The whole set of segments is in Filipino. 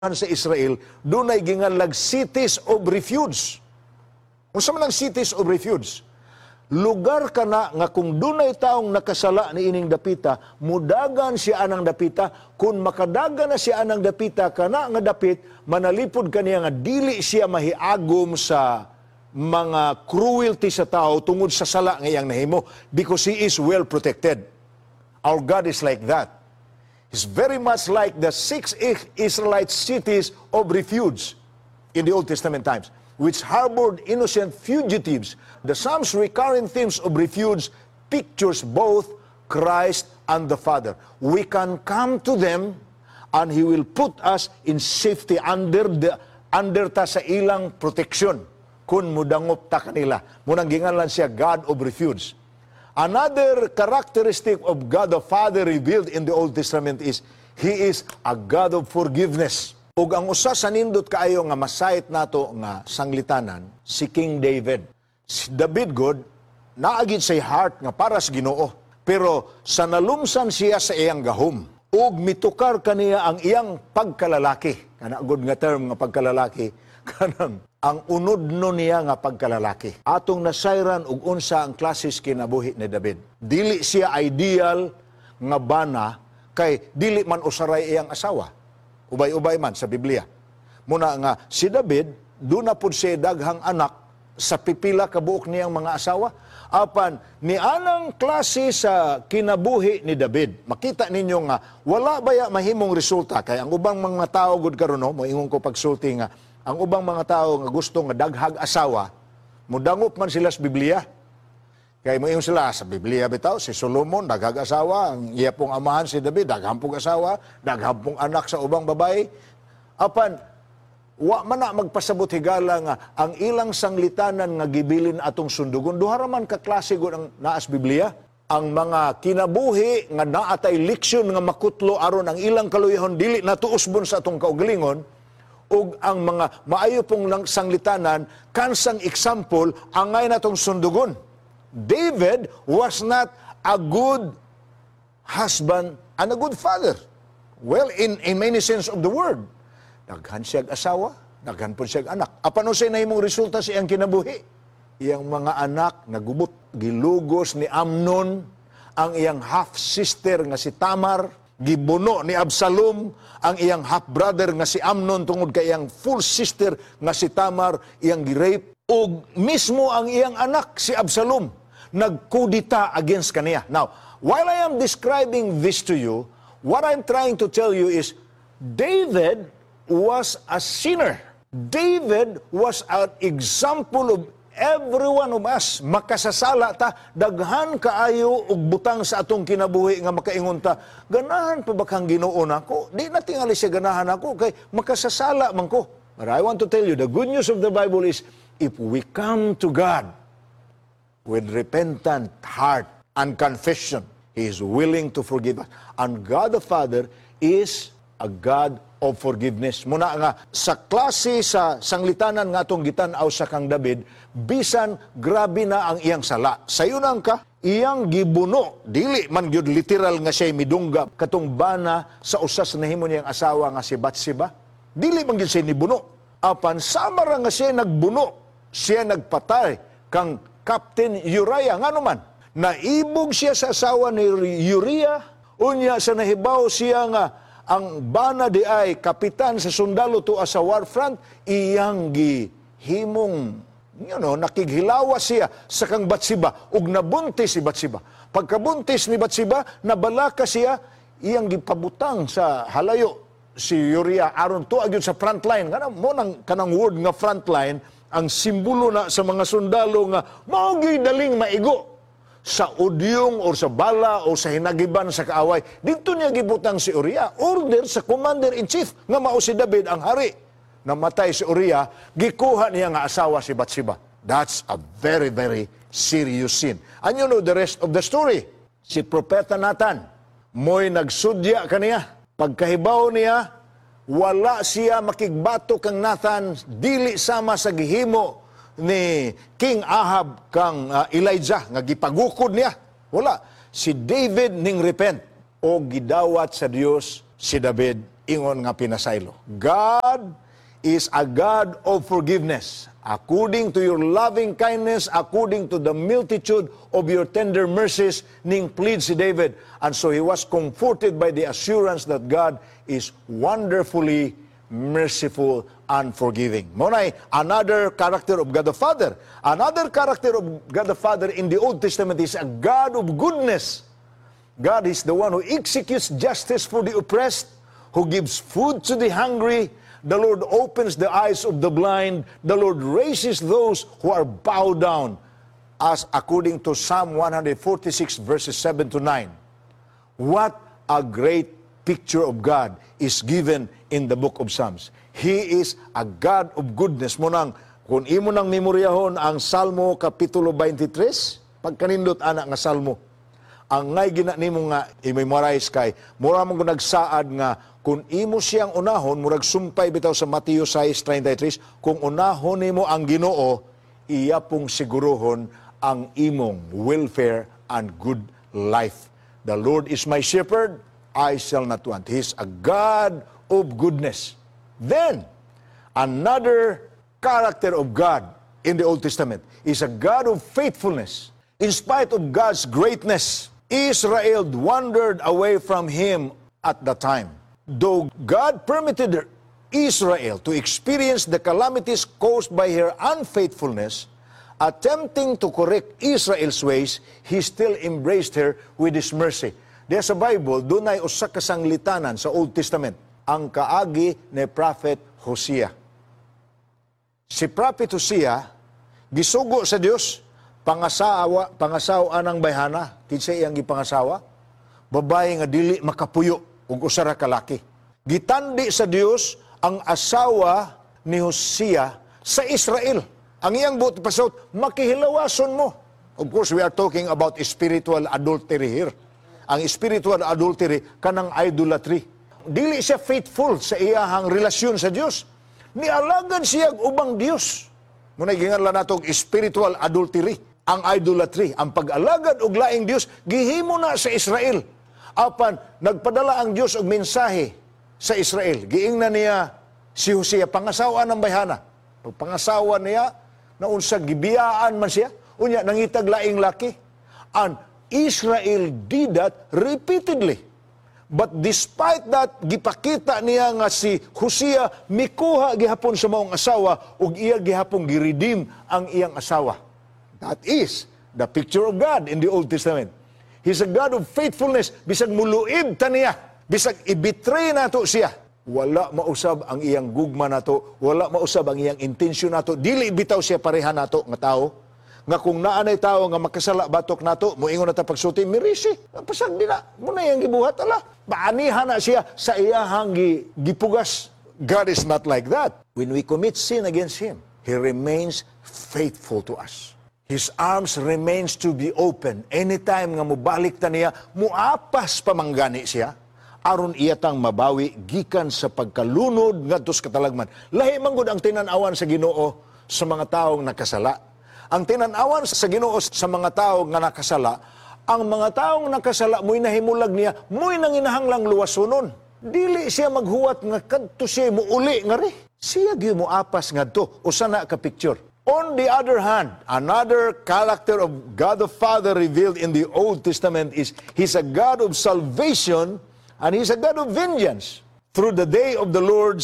sa Israel, dunay ginganlag cities of refuge. Unsa man ang cities of refuge? Lugar kana nga kung dunay taong nakasala ni ining dapita, mudagan siya anang dapita, kung makadagan na siya anang dapita kana nga dapit, manalipod kaniya nga dili siya mahiagom sa mga cruelty sa tao tungod sa sala nga iyang nahimo, because he is well protected. Our God is like that. It's very much like the 6 Israelite cities of refuge in the Old Testament times, which harbored innocent fugitives. The Psalms' recurring themes of refuge pictures both Christ and the Father. We can come to them and He will put us in safety under ta sa ilang protection kung mudangop ta kanila. Munang ginganlan siya God of refuge. Another characteristic of God the Father revealed in the Old Testament is He is a God of forgiveness. Ug ang usa sa nindot kaayo nga masayit nato nga sanglitanan, si King David. Si David God, naagid sa heart nga para sa Ginoo. Pero sa nalumsan siya sa iyang gahom, ug mitukar kaniya ang iyang pagkalalaki. Kana good nga term nga pagkalalaki, kanang ang unod no niya nga pagkalalaki. Atong nasayran ug unsa ang klasis kinabuhi ni David. Dili siya ideal nga bana kay dili man usaray iyang asawa. Ubay-ubay man sa Biblia. Muna nga si David, doon na po siya daghang anak sa pipila kabuok niyang mga asawa. Apan ni anang klase sa kinabuhi ni David. Makita ninyo nga wala baya mahimong resulta kay ang ubang mga tao gud karon no, moingon ko pagsulti nga ang ubang mga tao nga gusto nga daghag asawa, mudangop man sila sa Biblia. Kaya moingon sila sa Biblia bitaw, si Solomon daghag asawa, ang iya pong amahan si David daghang pong asawa, daghang pong anak sa ubang babae. Apan wa man na magpasabot higala nga ang ilang sanglitanan nga gibilin atong sundugon, duha ra man ka klase gud ang naas Biblia. Ang mga kinabuhi nga naatay leksyon nga makutlo aron ang ilang kaluyahon dili natuusbon sa atong kaugalingon, ug ang mga maayo pong sanglitanan kansang example angay natong sundugon. David was not a good husband and a good father. Well, in many sense of the word. Daghan siya asawa, daghan po siya anak. Apan usay nahimong resulta sa iyang kinabuhi. Iyang mga anak nagubot, gilugos ni Amnon, ang iyang half-sister nga si Tamar, gibuno ni Absalom ang iyang half-brother nga si Amnon tungod kay iyang full sister nga si Tamar, iyang gi-rape. O mismo ang iyang anak si Absalom nagkudita against kaniya. Now, while I am describing this to you, what I'm trying to tell you is David was a sinner. David was an example of everyone of us. Makasasala ta, daghan kaayo og butang sa atong kinabuhi nga makaingon ta, ganahan pa ba kang Ginoo nako? Di na tingali siya ganahan ako kay makasasala man ko. But I want to tell you, the good news of the Bible is if we come to God with repentant heart and confession, He is willing to forgive us. And God the Father is a God of forgiveness. Muna nga, sa klase sa sanglitanan nga itong gitan-aw sa kang David, bisan grabe na ang iyang sala. Sayunan ka, iyang gibuno, dili man gyud literal nga siya midungga, katong bana sa usas na himo niyang asawa nga si Bathsheba. Dili man gyud siya nibuno. Apan, samara nga siya nagbuno, siya nagpatay kang Captain Uriah. Nga naman, naibog siya sa asawa ni Uriah, unya sa nahibaw siya nga ang bana di ay kapitan sa sundalo tuwa sa war front, iyang gihimong, nakighilawa siya sa kang Bathsheba, ug nabuntis si Bathsheba. Pagkabuntis ni Bathsheba, nabalaka siya, iyang gipabutang sa halayo si Uriah aron tuwa gyud sa frontline. Kanang word nga frontline, ang simbolo na sa mga sundalo nga mao'y daling maigo sa udyong o sa bala o sa hinagiban sa kaaway. Dito niya gibutang si Uriah. Order sa commander-in-chief nga mao si David ang hari. Namatay si Uriah, gikuha niya nga asawa si Bathsheba. That's a very, very serious sin. And you know the rest of the story. Si Propeta Nathan, mo'y nagsudya kaniya. Pagkahibaw niya, wala siya makigbato kang Nathan, dili sama sa gihimo ni King Ahab kang Elijah nga gipagukod niya. Wala. Si David ning repent o gidawat sa Dios si David ingon nga pinasaylo. God is a God of forgiveness. According to your loving kindness, according to the multitude of your tender mercies, ning plead si David. And so he was comforted by the assurance that God is wonderfully merciful and forgiving. Monay, another character of God the Father. Another character of God the Father in the Old Testament is a God of goodness. God is the one who executes justice for the oppressed, who gives food to the hungry. The Lord opens the eyes of the blind. The Lord raises those who are bowed down, as according to Psalm 146 verses 7 to 9. What a great picture of God is given in the book of Psalms. He is a God of goodness. Munang, kung imo nang memoryahon ang Salmo Kapitulo 23, pagkanindot anak nga Salmo, ang ngay gina nimo nga i-memorize kay, mura mong nagsaad nga, kung imo siyang unahon, murag sumpay bitaw sa Mateo 6:33, kung unahon nimo ang Ginoo, iya pong siguruhon ang imong welfare and good life. The Lord is my shepherd, I shall not want. He is a God of goodness. Then, another character of God in the Old Testament is a God of faithfulness. In spite of God's greatness, Israel wandered away from Him at the time. Though God permitted Israel to experience the calamities caused by her unfaithfulness, attempting to correct Israel's ways, He still embraced her with His mercy. Diya sa Bible, doon ay usa ka sanglitanan sa Old Testament, ang kaagi ni Prophet Hosea. Si Prophet Hosea, gisugo sa Dios, pangasawa ng bayhana, kinsay iyang gipangasawa, babae nga dili makapuyo, ug usara ka laki. Gitandi sa Dios ang asawa ni Hosea sa Israel. Ang iyang buot pasot, makihilawason mo. Of course, we are talking about spiritual adultery here. Ang spiritual adultery, kanang idolatry. Dili siya faithful sa iyahang relasyon sa Dios. Nialagad siya ubang Dios. Muna ginganlan nato spiritual adultery, ang idolatry, ang pag-alagad og laing Dios, gihimo na sa Israel. Apan, nagpadala ang Diyos og mensahe sa Israel. Giingnan niya si Hosea, pangasawa ng bayhana. Pag pangasawa niya, naunsa gibiyaan man siya, unya nangitag laing laki. And Israel did that repeatedly. But despite that, gipakita niya nga si Hosea, mikuha gihapon sa maong asawa, ug iya gihapon giredeem ang iyang asawa. That is the picture of God in the Old Testament. He's a God of faithfulness. Bisag muluib ta niya. Bisag ibitray nato siya. Wala mausab ang iyang gugma nato. Wala mausab ang iyang intensyon nato. Dili bitaw siya pareha nato nga tao. Nga kung naanay tao nga makasala batok nato, muingon na ta pagsulti, mirisi. Pasag di na. Muna yung gibuhat, ala. Baanihan na siya sa iyahang gipugas. God is not like that. When we commit sin against Him, He remains faithful to us. His arms remains to be open. Anytime nga mubalik ta niya, muapas pamanggani siya, aron iyatang mabawi gikan sa pagkalunod ngadto sa katalagman. Lahi man gud ang tinan-awan sa Ginoo sa mga taong nakasala. Ang tinan-awan sa Ginoo sa mga taong nga nakasala, ang mga taong nakasala mo'y nahimulag niya, mo'y nanginahanglang luwasonon. Dili siya maghuwat nga kadto siya muuli nga ri. Siya gyud moapas ngadto usa na ka picture. On the other hand, another character of God the Father revealed in the Old Testament is He's a God of salvation and He's a God of vengeance. Through the day of the Lord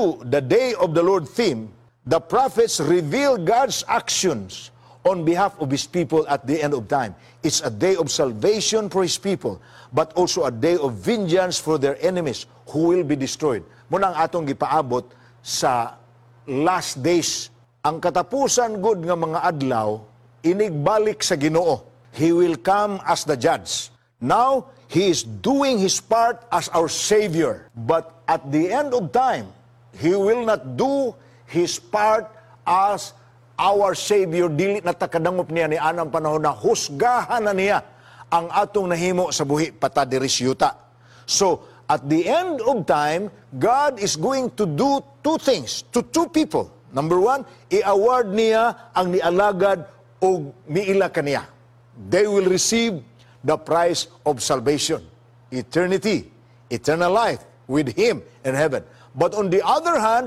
theme, the prophets reveal God's actions on behalf of His people at the end of time. It's a day of salvation for His people, but also a day of vengeance for their enemies who will be destroyed. Muna ang atong gipaabot sa last days. Ang katapusan gud nga mga adlaw, inigbalik sa Ginoo. He will come as the judge. Now, He is doing His part as our Savior. But at the end of time, He will not do His part as our Savior. Dili na takadangop niya ni anang panahon na husgahan na niya ang atong nahimo sa buhi patadiris yuta. So, at the end of time, God is going to do two things to two people. Number one, i-award niya ang nialagad o miila kaniya. They will receive the prize of salvation, eternity, eternal life, with Him in heaven. But on the other hand,